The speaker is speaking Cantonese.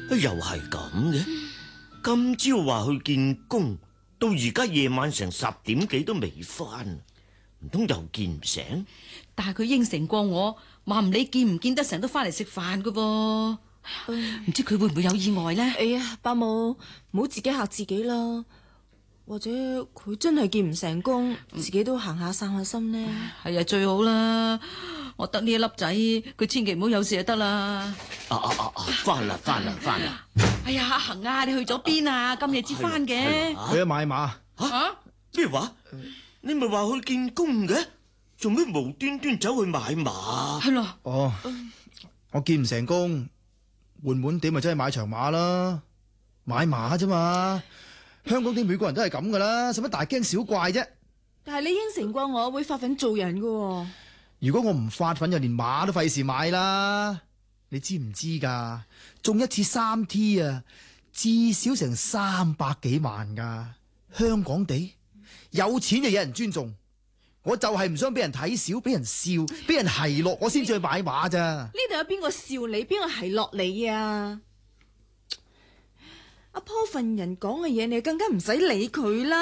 又係咁嘅。今朝話去見工，到而家夜晚成10點幾都未翻，唔通又見唔成？ 但係佢應承過我，話唔理見唔見得成都翻嚟食飯噶噃。唔知佢會唔會有意外呢？ 哎呀，伯母，唔好自己嚇自己啦。或者佢真係見唔成功，自己都行下散下心呢。 係啊，最好啦。我得呢一粒仔，佢千祈唔好有事就得啦。 翻啦！ 哎呀，阿恒啊，你去咗邊啊？咁夜至翻嘅？ 去咗買馬。 吓？咩話？你咪話去見工嘅，做咩無端端走去買馬？ 係咯。 哦，我見唔成功，悶地咪真係買場馬啦，買馬啫嘛。香港啲每個人都係咁噶啦，使乜大驚小怪啫？ 但係你應承過我會發奮做人噶。 如果我唔發奮，就連馬都費事買啦。你知唔知噶？中一次3T 啊，至少成300幾萬噶。香港地有錢就有人尊重，我就係唔想俾人睇小，俾人笑，俾人奚落，我先至去買馬咋。 呢度有邊個笑你，邊個奚落你啊？阿坡份人講嘅嘢，你更加唔使理佢啦。